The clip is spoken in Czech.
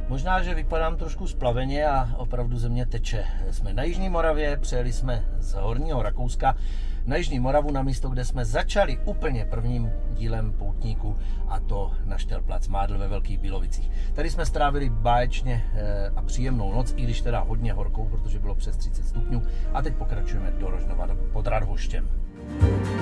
Možná, že vypadám trošku splaveně a opravdu ze mě teče. Jsme na Jižní Moravě, přijeli jsme z Horního Rakouska na Jižní Moravu, na místo, kde jsme začali úplně prvním dílem poutníku, a to na Štelplac Mádl ve Velkých Bílovicích. Tady jsme strávili báječně a příjemnou noc, i když teda hodně horkou, protože bylo přes 30 stupňů, a teď pokračujeme do Rožnova pod Radhoštěm.